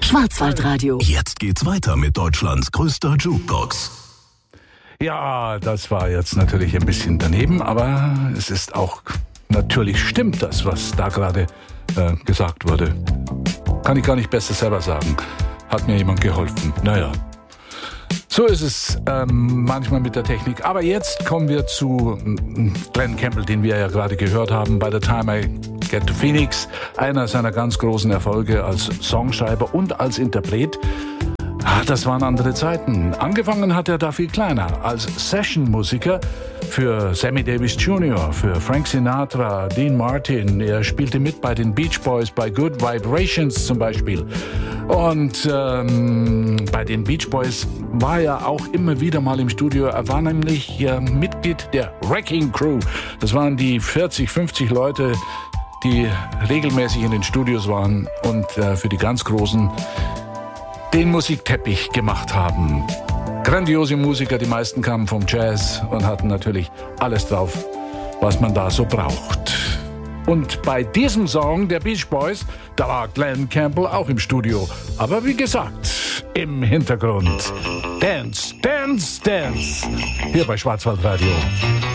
Schwarzwaldradio. Jetzt geht's weiter mit Deutschlands größter Jukebox. Ja, das war jetzt natürlich ein bisschen daneben, aber es ist auch, natürlich stimmt das, was da gerade gesagt wurde. Kann ich gar nicht besser selber sagen. Hat mir jemand geholfen. Naja. So ist es manchmal mit der Technik. Aber jetzt kommen wir zu Glenn Campbell, den wir ja gerade gehört haben. By the Time I Get to Phoenix. Einer seiner ganz großen Erfolge als Songschreiber und als Interpret. Das waren andere Zeiten. Angefangen hat er da viel kleiner, als Session-Musiker für Sammy Davis Jr., für Frank Sinatra, Dean Martin. Er spielte mit bei den Beach Boys, bei Good Vibrations zum Beispiel. Und bei den Beach Boys war er auch immer wieder mal im Studio. Er war nämlich Mitglied der Wrecking Crew. Das waren die 40, 50 Leute, die regelmäßig in den Studios waren und für die ganz Großen den Musikteppich gemacht haben. Grandiose Musiker, die meisten kamen vom Jazz und hatten natürlich alles drauf, was man da so braucht. Und bei diesem Song der Beach Boys, da war Glenn Campbell auch im Studio. Aber wie gesagt, im Hintergrund. Dance, Dance, Dance. Hier bei Schwarzwaldradio.